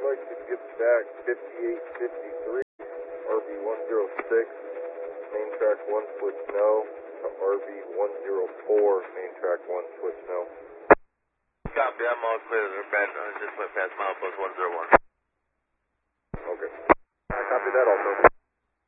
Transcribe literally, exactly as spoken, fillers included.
like to get back fifty-eight fifty-three, R V one oh six, main track one, switch no, to R V one oh four, main track one, switch no. Copy, I'm all clear to bend. I just went past milepost one oh one. Okay. I copy that also.